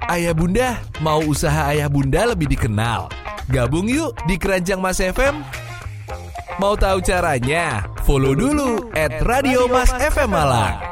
Ayah Bunda, mau usaha Ayah Bunda lebih dikenal? Gabung yuk di Keranjang Mas FM. Mau tahu caranya? Follow dulu @Radio Mas FM Malang.